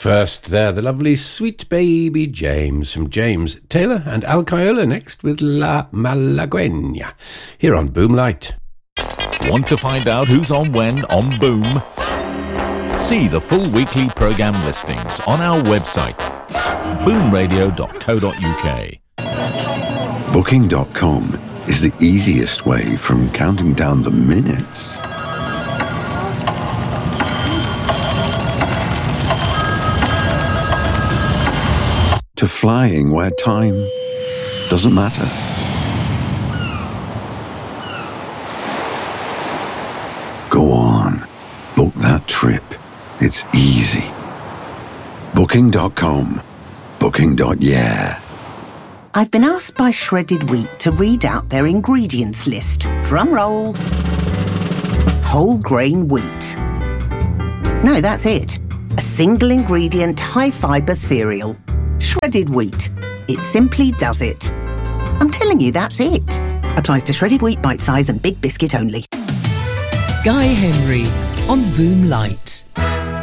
First, there, the lovely Sweet Baby James from James Taylor and Alcaiola next with La Malagueña here on Boomlight. Want to find out who's on when on Boom? See the full weekly programme listings on our website, boomradio.co.uk. Booking.com is the easiest way from counting down the minutes to flying where time doesn't matter. Go on, book that trip. It's easy. Booking.com. Booking.yeah. I've been asked by Shredded Wheat to read out their ingredients list. Drum roll. Whole grain wheat. No, that's it. A single ingredient, high fibre cereal. Shredded wheat. It simply does it. I'm telling you, that's it. Applies to shredded wheat, bite size and big biscuit only. Guy Henry on Boomlight.